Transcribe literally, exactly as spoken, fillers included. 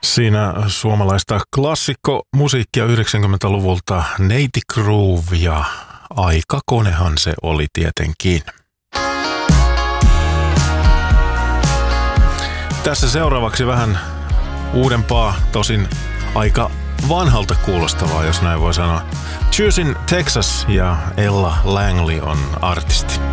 Siinä suomalaista klassikkomusiikkia yhdeksänkymmentäluvulta Neiti Groove ja Aikakonehan se oli tietenkin. Tässä seuraavaksi vähän uudempaa, tosin aika vanhalta kuulostavaa, jos näin voi sanoa. Choosing Texas ja Ella Langley on artisti.